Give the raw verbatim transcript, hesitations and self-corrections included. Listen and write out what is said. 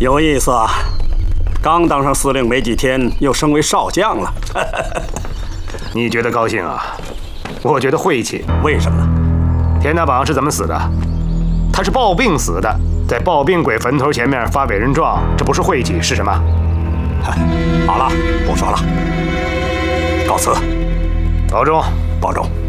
有意思啊！刚当上司令没几天，又升为少将了。 你觉得高兴啊？我觉得晦气。 为什么呢？ 田大榜是怎么死的？他是暴病死的，在暴病鬼坟头前面发委任状，这不是晦气是什么？ 好了，不说了，告辞。 保重， 保重。